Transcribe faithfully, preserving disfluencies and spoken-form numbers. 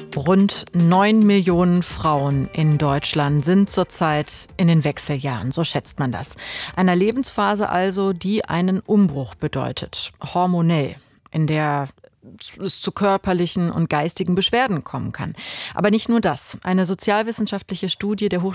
Rund neun Millionen Frauen in Deutschland sind zurzeit in den Wechseljahren, so schätzt man das. Einer Lebensphase also, die einen Umbruch bedeutet, hormonell, in der es zu körperlichen und geistigen Beschwerden kommen kann. Aber nicht nur das. Eine sozialwissenschaftliche Studie der